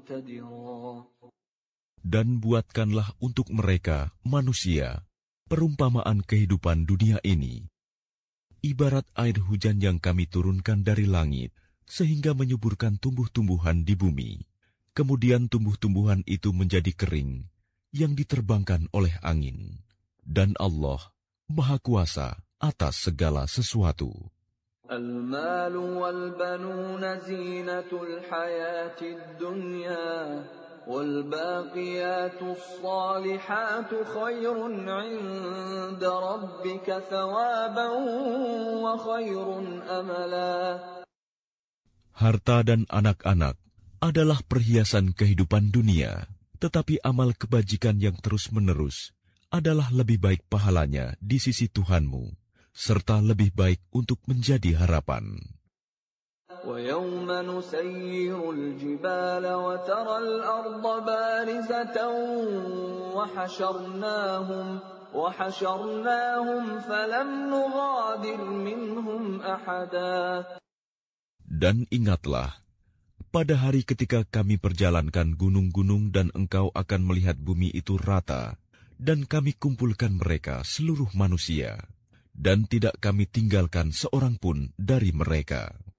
مقتدرا Dan buatkanlah untuk mereka, manusia, perumpamaan kehidupan dunia ini. Ibarat air hujan yang kami turunkan dari langit, sehingga menyuburkan tumbuh-tumbuhan di bumi. Kemudian tumbuh-tumbuhan itu menjadi kering, yang diterbangkan oleh angin. Dan Allah Maha Kuasa atas segala sesuatu. المال والبنون زينة الحياة الدنيا والباقيات الصالحات خير عند ربك ثوابا وخير أملا. Harta dan anak-anak adalah perhiasan kehidupan dunia, tetapi amal kebajikan yang terus-menerus adalah lebih baik pahalanya di sisi Tuhanmu, serta lebih baik untuk menjadi harapan. وَيَوْمَ نُسَيِّرُ الْجِبَالَ وَتَرَى الْأَرْضَ بَارِزَةً وَحَشَرْنَاهُمْ فَلَمْ نُغَادِرْ مِنْهُمْ أَحَدًا. Dan ingatlah, pada hari ketika kami perjalankan gunung-gunung dan engkau akan melihat bumi itu rata, dan kami kumpulkan mereka seluruh manusia, dan tidak kami tinggalkan seorang pun dari mereka.